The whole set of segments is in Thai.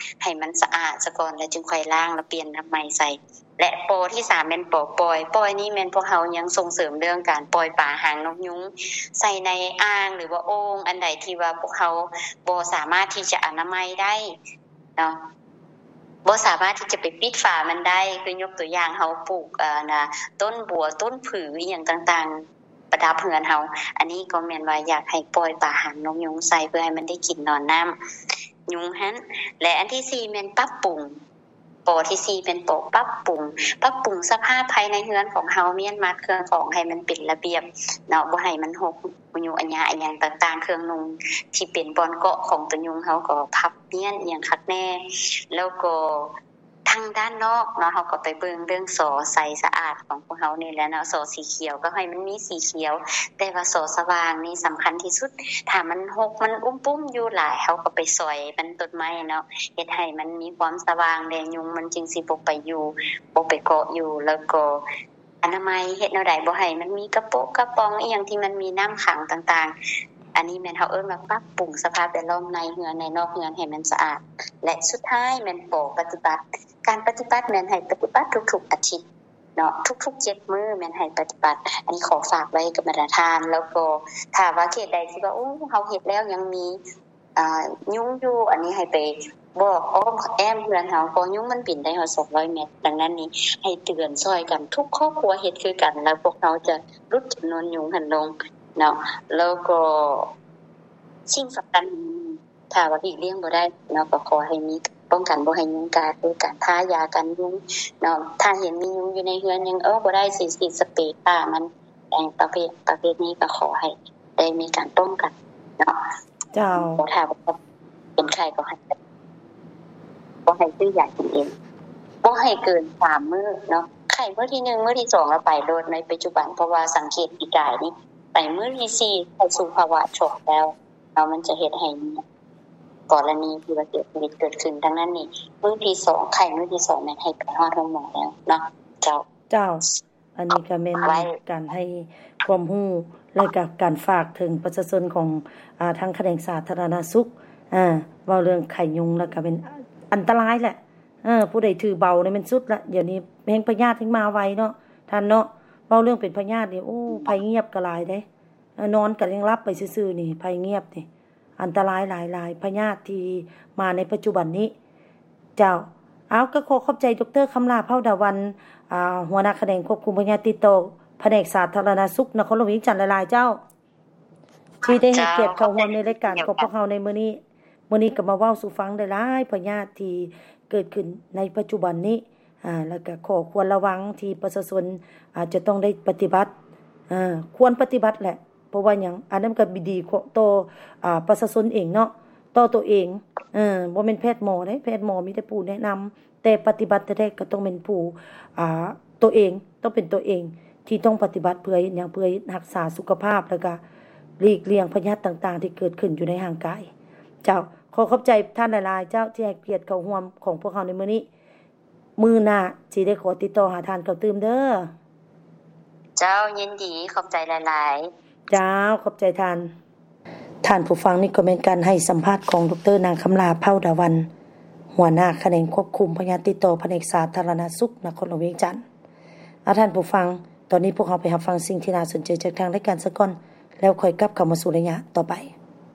ให้มันสะอาดซะก่อนแล้วจึงค่อยล้างแล้วเปลี่ยนน้ำใหม่ใส่และโปรที่3แม่นโปรปล่อยนี่แม่นพวกเฮายังส่งเสริมเรื่องการปล่อยปลาหางนกยุงใส่ในอ่างหรือว่าโอ่งอันใดที่ว่าพวกเฮาบ่สามารถที่จะอนามัยได้เนาะบ่สามารถที่จะไปปิดฝามันได้คือยกตัวอย่างเฮาปลูกต้นบัวต้นผืออีหยังต่างๆประดับเรือนเฮาอันนี้ก็แม่นว่าอยากให้ปล่อยปลาหางนกยุงใส่เพื่อให้มันได้กินนอนน้ำยุงหั่นและอันที่4แม่นปรับปรุงโปรที่4เป็นโปรปรับปรุงสภาพภายในเรือนของเฮาเมียนมัดเครื่องของให้มันเป็นระเบียบเนาะบ่ให้มันหกยุงอัญญาอันหยังต่างๆเครื่องนุ่งที่เป็นบอนเกาะของตัวยุงเฮาก็พับเมียนอย่างคักแน่แล้วก็ทางด้านนอกเนาะเฮาก็ไปเบิ่งเรื่องสอใสสะอาดของพวกเฮานี่แหละเนาะสอสีเขียวก็ให้มันมีสีเขียวแต่ว่าสอสว่างนี่สำคัญที่สุดถ้ามันหกมันปุ้มๆอยู่หลายเฮาก็ไปซอยมันต้นไม้เนาะเฮ็ดให้มันมีความสว่างแดงยุงมันจึงสิบ่ไปอยู่บ่ไปเกาะอยู่แล้วก็อนามัยเฮ็ดแนวใดบ่ให้มันมีกระโปะกระป๋องอีหยังที่มันมีน้ำขังต่างๆอันนี้แม่นเฮาเอิ้นว่าปรับปรุงสภาพแวดล้อมในเรือนในนอกเรือนให้มันสะอาดและสุดท้ายแม่นโปรปฏิบัติการปฏิบัติแม่นให้ปฏิบัติทุกๆอาทิตย์เนาะทุกๆ7มื้อแม่นให้ปฏิบัติอันนี้ขอฝากไว้กับมาตรฐานแล้วก็ถ้าว่าเขตใดที่ว่าเฮาเฮ็ดแล้วยังมียุงอยู่อันนี้ให้ไปบอกอ้อมแอมเพื่อนเฮาเพราะยุงมันบินได้ฮอด200เมตรดังนั้นนี่ให้เตือนช่วยกันทุกครอบครัวเฮ็ดคือกันแล้วพวกเราจะลดจำนวนยุงหั่นลงเนาะแล้วก็สิ่งสำคัญถ้าว่าหลีกเลี่ยงบ่ได้เนาะก็ขอให้มีป้องกันบ่ให้ยุงกัดด้วยการทายากันยุงเนาะถ้าเห็นมียุงอยู่ในเรือนยังบ่ได้สิสเปรย์ฆ่ามันแต่ประเภทนี้ก็ขอให้ได้มีการป้องกันเนาะเจ้าถ้าเป็นไข้ก็ให้ซื้อยากินเองบ่ให้เกิน3มื้อเนาะไข้มื้อที่1มื้อที่2แล้วไปโดดในปัจจุบันเพราะว่าสังเกตอีกายนี่ไปมื้อที่4เข้าสู่ภาวะช็อกแล้วมันจะเฮ็ดให้กรณีที่ว่าเกิดขึ้นดังนั้นนี่มื้อที่2ไข้มื้อที่2แม่นให้ไปฮอดโรงหมอแล้วเนาะเจ้าอันนี้ก็แม่นการให้ความรู้และก็การฝากถึงประชาชนของทางแขนงสาธารณสุขเว้าเรื่องไข้ยุงแล้วก็เป็นอันตรายแหละผู้ใดถือเบานี่มันสุดละเดี๋ยวนี้แฮงพยาธิถึงมาไวเนาะท่านเนาะเว้าเรื่องเป็นพยาธินี่ภัยเงียบก็หลายเด้นอนก็ยังหลับไปซื่อๆนี่ภัยเงียบนี่อันตรายหลายๆพยาธิที่มาในปัจจุบันนี้เจ้าก็ขอบใจดร.คำลาเผ่าดาวันหัวหน้าแขนงควบคุมพยาธิติดต่อแผนกสาธารณสุขนครหลวงวิจันทร์หลายๆเจ้าที่ได้ให้เกียรติเข้าร่วมในรายการของพวกเฮาในมื้อนี้ก็มาเว้าสู่ฟังได้หลายพยาธิที่เกิดขึ้นในปัจจุบันนี้แล้วก็ขอควรระวังที่ประชาชนอาจจะต้องได้ปฏิบัติควรปฏิบัติแหละเพราะว่าหยังอันนั้นก็ดีต่อประชาชนเองเนาะต่อตัวเองบ่แม่นแพทย์หมอเด้แพทย์หมอมีแต่ผู้แนะนำแต่ปฏิบัติแท้ๆก็ต้องเป็นผู้ตัวเองต้องเป็นตัวเองที่ต้องปฏิบัติเพื่อหยังเพื่อรักษาสุขภาพแล้วก็หลีกเลี่ยงพยาธิต่างๆที่เกิดขึ้นอยู่ในร่างกายเจ้าขอขอบใจท่านหลายๆเจ้าที่ให้เกียรติเข้าร่วมของพวกเฮาในมื้อนี้มื้อหน้าสิได้ขอติดต่อหาท่านเข้าตื่มเด้อเจ้ายินดีขอบใจหลายๆเจ้าขอบใจท่านผู้ฟังนี่ก็เป็นการให้สัมภาษณ์ของดร.นางคำลาเผ่าดาวันหัวหน้าแขนงควบคุมพยาธิติดต่อแผนกสาธารณสุขนครหลวงเวียงจันทน์ท่านผู้ฟังตอนนี้พวกเราไปรับฟังสิ่งที่น่าสนใจจากทางรายการซะก่อนแล้วค่อยกลับเข้ามาสู่ระยะต่อไป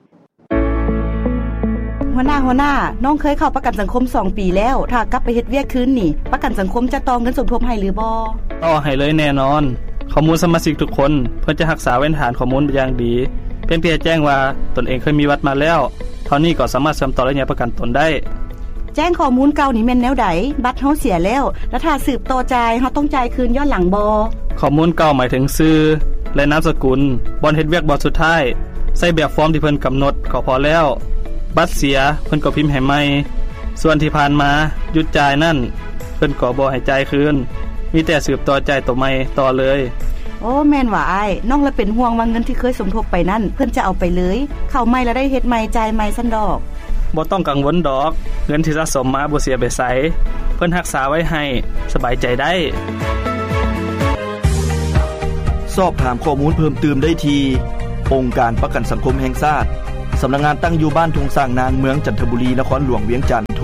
หัวหน้าน้องเคยเข้าประกันสังคม2ปีแล้วถ้ากลับไปเฮ็ดเวียกคืนนี่ประกันสังคมจะต่อเงินสมทบให้หรือบ่ต่อให้เลยแน่นอนข้อมูลสมาชิกทุกคนเพื่อจะรักษาไว้ฐานข้อมูลเป็นอย่างดีเพียงแจ้งว่าตนเองเคยมีวัดมาแล้วเท่านี้ก็สามารถเสริมต่อระยะประกันตนได้แจ้งข้อมูลเก่านี่แม่นแนวใดบัตรเฮาเสียแล้วถ้าสืบต่อจ่ายเฮาต้องจ่ายคืนย้อนหลังบ่ข้อมูลเก่าหมายถึงชื่อและนามสกุลบ่อนเฮ็ดเวียกบ่สุดท้ายใส่แบบฟอร์มที่เพิ่นกำหนดก็พอแล้วบัตรเสียเพิ่นก็พิมพ์ให้ใหม่ส่วนที่ผ่านมาหยุดจ่ายนั่นเพิ่นก็บ่ให้จ่ายคืนมีแต่สืบต่อจ่ายตัวใหม่ต่อเลยโอ้แม่นว่าอ้ายน้องละเป็นห่วงว่าเงินที่เคยสมทบไปนั่นเพิ่นจะเอาไปเลยเข้าใหม่แล้วได้เฮ็ดใหม่จ่ายใหม่ซั่นดอกบ่ต้องกังวลดอกเงินที่สะสมมาบ่เสียไปไสเพิ่นรักษาไว้ให้สบายใจได้สอบถามข้อมูลเพิ่มเติมได้ที่องค์การประกันสังคมแห่งชาติสำนักงานตั้งอยู่บ้านทุ่งสร้างนางเมืองจันทบุรีนครหลวงเวียงจันทน์โทร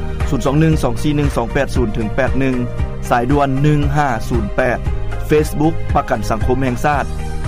0212412881สายด่วน1508 Facebook ประกันสังคมแห่งชาติ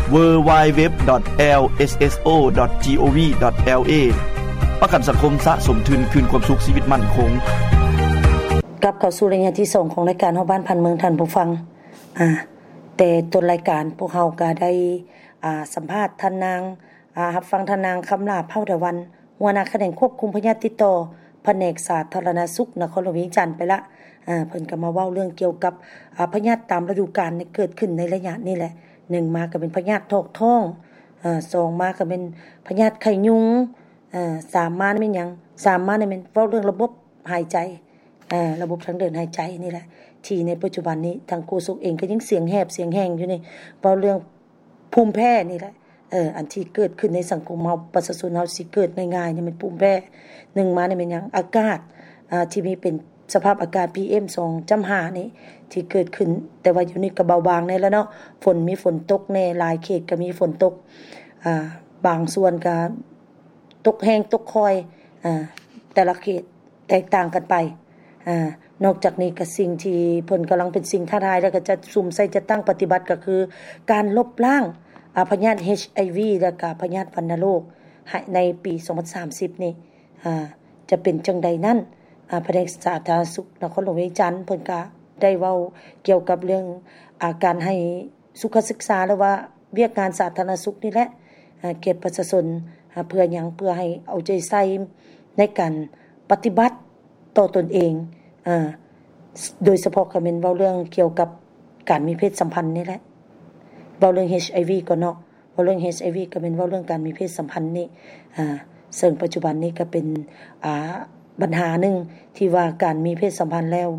www.lsso.gov.la ประกันสังคมสะสมทุนคืนความสุขชีวิตมั่นคงกลับเข้าสู่ระยะที่2ของรายการเฮาบ้านพันเมืองท่านผู้ฟังแต่ต้นรายการพวกเฮาก็ได้สัมภาษณ์ท่านนางรับฟังท่านนางคำลาเผ่าตะวันหัวหน้าแขนงควบคุมพยาธิติดต่อแผนกสาธารณสุขนครหลวงเวียงจันทน์ไปละเพิ่นก็มาเว้าเรื่องเกี่ยวกับพยาธิตามฤดูกาลที่เกิดขึ้นในระยะนี้แหละ1มาก็เป็นพยาธิท้อง2มาก็เป็นพยาธิไข้ยุง3มานี่เป็นหยัง3มานี่เป็นเว้าเรื่องระบบหายใจระบบทางเดินหายใจนี่แหละที่ในปัจจุบันนี้ทางโฆษกเองก็ยังเสียงแหบเสียงแห้งอยู่นี่เว้าเรื่องภูมิแพ้นี่แหละอันที่เกิดขึ้นในสังคมเฮาประชาชนเฮาสิเกิดง่ายๆนี่มันภูมิแพ้1มานี่เป็นหยังอากาศที่มีเป็นสภาพอากาศ PM 2.5 นี่ที่เกิดขึ้นแต่ว่าอยู่นี่ก็เบาบางแน่แล้วเนาะฝนมีฝนตกแน่หลายเขตก็มีฝนตกบางส่วนก็ตกแห้งตกคอยแต่ละเขตแตกต่างกันไปนอกจากนี้ก็สิ่งที่เพิ่นกำลังเป็นสิ่งท้าทายแล้วก็จะสุ่มใส่จะตั้งปฏิบัติก็คือการลบล้างพยาธิ HIV และก็พยาธิวัณโรคในปี2030นี่จะเป็นจังใดนั้นแผนกสาธารณสุขนครหลวงเวียงจันทน์เพิ่นก็ได้เว้าเกี่ยวกับเรื่องการให้สุขศึกษาหรือว่าเวียกงานสาธารณสุขนี่แหละเก็บประชาชนเพื่อหยังเพื่อให้เอาใจใส่ในการปฏิบัติต่อตนเองโดยเฉพาะก็เป็นเว้าเรื่องเกี่ยวกับการมีเพศสัมพันธ์นี่แหละเว้าเรื่อง HIV ก็เนาะเว้าเรื่อง HIV ก็เป็นเว้าเรื่องการมีเพศสัมพันธ์นี่ซึ่งปัจจุบันนี้ก็เป็นปัญหาหนึ่งที่ว่าการมีเพศสัมพันธ์แล้ว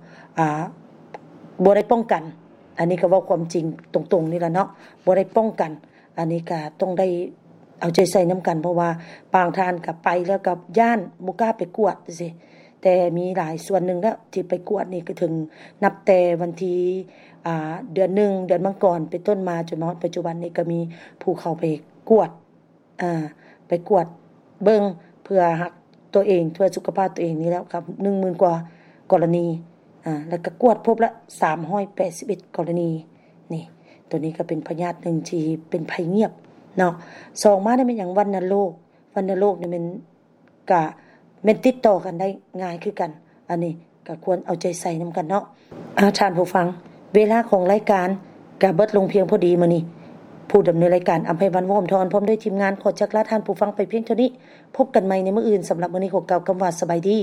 บ่ได้ป้องกันอันนี้ก็เว้าความจริงตรงๆนี่ล่ะเนาะบ่ได้ป้องกันอันนี้ก็ต้องได้เอาใจใส่นำกันเพราะว่าบางท่านก็ไปแล้วก็ย่านบ่กล้าไปกวดซิแต่มีหลายส่วนนึงแล้วที่ไปกวดนี่ก็ถึงนับแต่วันที่เดือน1เดือนมังกรเป็นต้นมาจนมาปัจจุบันนี้ก็มีผู้เข้าไปกวดไปกวดเบิ่งเพื่อรักตัวเองเพื่อสุขภาพตัวเองนี่แล้วครับ 10,000 กว่ากรณีแล้วก็กวดพบละ381กรณีนี่ตัวนี้ก็เป็นพยาธินึงที่เป็นภัยเงียบเนาะ2มาได้เป็นหยังวัณโรคนี่มันก็แม่นติดต่อกันได้ง่ายคือกันอันนี้ก็ควรเอาใจใส่นำกันเนาะท่านผู้ฟังเวลาของรายการก็เบิดลงเพียงพอดีมื้อนี้ผู้ดำเนินรายการอำไพวันวอมทอนพร้อมด้วยทีมงานขอจักลาท่านผู้ฟังไปเพียงเท่านี้พบกันใหม่ในมื้ออื่นสำหรับมื้อนี้ขอกล่าวคำว่าสบายดี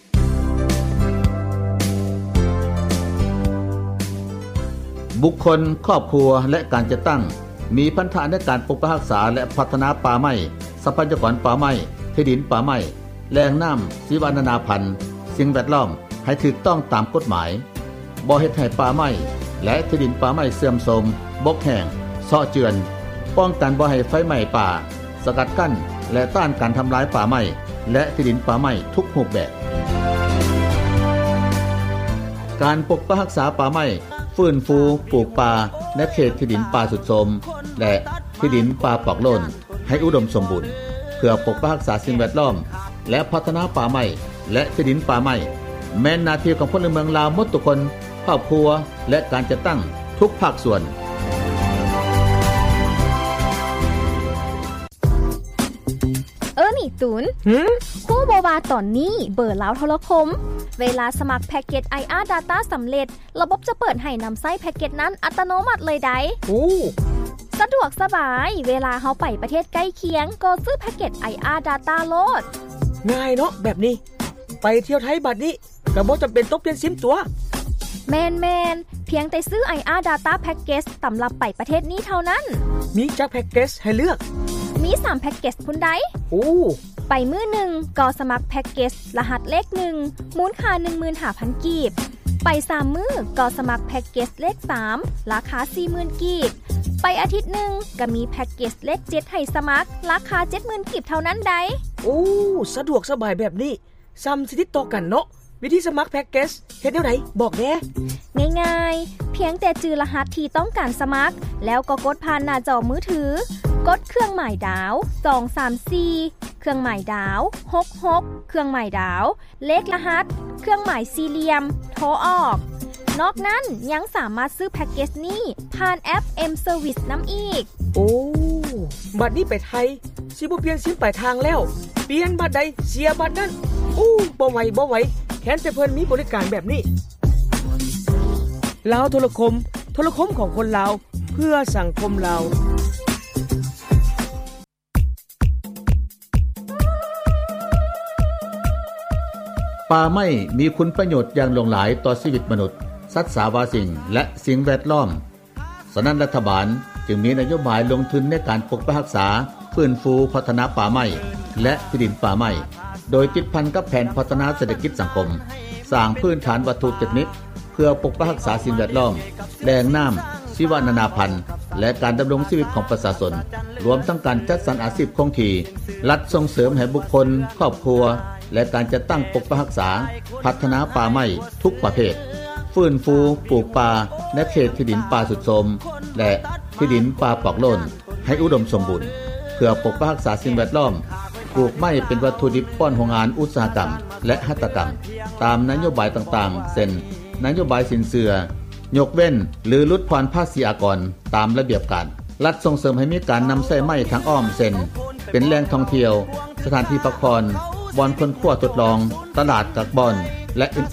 บุคคลครอบครัวและการจัดตั้งมีพันธะในการปกปักรักษาและพัฒนาป่าไม้ทรัพยากรป่าไม้ที่ดินป่าไม้แหล่งน้ำชีวนานาพันธุ์สิ่งแวดล้อมให้ถูกต้องตามกฎหมายบ่เฮ็ดให้ป่าไม้และที่ดินป่าไม้เสื่อมโทรมบกแห้งเซาะเจือนป้องกันบ่ให้ไฟไหม้ป่าสกัดกั้นและต้านการทำลายป่าไม้และที่ดินป่าไม้ทุกรูปแบบการปกปักรักษาป่าไม้ฟื้นฟูปลูกป่าในเขตที่ดินป่าสุดโทรมและที่ดินป่าปอกโล้นให้อุดมสมบูรณ์เพื่อปกปักรักษาสิ่งแวดล้อมและพัฒนาป่าไม้และที่ดินป่าไม้แม้นหน้าที่ของพลเมืองลาวหมดทุกคนครอบครัวและการจัดตั้งทุกภาคส่วนนี่ตูนฮู้บ่ว่าตอนนี้เบอร์ลาวโทรคมเวลาสมัครแพ็กเกจ IR Data สำเร็จระบบจะเปิดให้นำใช้แพ็กเกจนั้นอัตโนมัติเลยได้สะดวกสบายเวลาเฮาไปประเทศใกล้เคียงก็ซื้อแพ็กเกจ IR Data โลดง่ายเนาะแบบนี้ไปเที่ยวไทยบัดนี้ก็บ่จำเป็นต้องเปลี่ยนซิมตัวแม่นเพียงแต่ซื้อ IR Data Package สำหรับไปประเทศนี้เท่านั้นมีจักแพ็กเกจให้เลือกมี3แพ็กเกจพุ่นใดไปมื้อ1ก็สมัครแพ็กเกจรหัสเลข1มูลค่า 15,000 กีบไป3มื้อก็สมัครแพ็กเกจเลข3ราคา 40,000 กีบไปอาทิตย์นึงก็มีแพ็กเกจเลข7ให้สมัครราคา 70,000 กีบเท่านั้นใดสะดวกสบายแบบนี้ซ้ำสิติดต่อกันเนาะวิธีสมัครแพ็กเกจเฮ็ดแนวใดบอกแหน่ง่ายๆเพียงแต่จื่อรหัสที่ต้องการสมัครแล้วก็กดผ่านหน้าจอมือถือกดเครื่องหมายดาว234เครื่องหมายดาว66เครื่องหมายดาวเลขรหัสเครื่องหมายสี่เหลี่ยมโทรออกนอกนั้นยังสามารถซื้อแพ็กเกจนี้ผ่านแอป M Service น้ำอีกโอ้บัดนี้ไปไทยสิบ่เปลี่ยนซิมปลายทางแล้วเปลี่ยนบัดใดเสียบัดนั้นบ่ไหวแค้นแต่เพิ่นมีบริการแบบนี้ลาวโทรคมของคนลาวเพื่อสังคมลาวป่าไม้มีคุณประโยชน์อย่างหลากหลายต่อชีวิตมนุษย์สัตว์สาวาสิ่งและสิ่งแวดล้อมฉะนั้นรัฐบาลจึงมีนโยบายลงทุนในการปกปักรักษาฟื้นฟูพัฒนาป่าไม้และที่ดินป่าไม้โดยติดพันกับแผนพัฒนาเศรษฐกิจสังคมสร้างพื้นฐานวัตถุดิบเพื่อปกปักรักษาสิ่งแวดล้อมแหล่งน้ำชีวนานาพันธุ์และการดำรงชีวิตของประชาชนรวมทั้งการจัดสรรอาชีพคงที่รัฐส่งเสริมให้บุคคลครอบครัวและการจัดตั้งปกปักรักษาพัฒนาป่าไม้ทุกประเภทฟื้นฟูปลูกป่าในเขตที่ดินป่าสุดโทรมและที่ดินป่าปอกโล่นให้อุดมสมบูรณ์เพื่อปกปักรักษาสิ่งแวดล้อมปลูกไม้เป็นวัตถุดิบป้อนโรงงานอุตสาหกรรมและหัตถกรรมตามนโยบายต่างๆเช่นนโยบายสินเชื่อยกเว้นหรือลดผ่อนภาษีอากรตามระเบียบการรัฐส่งเสริมให้มีการนำใช้ไม้ทางอ้อมเช่นเป็นแหล่งท่องเที่ยวสถานที่พักผ่อนบ่อนคนคั่วทดลองตลาดกักบ่อนและอื่น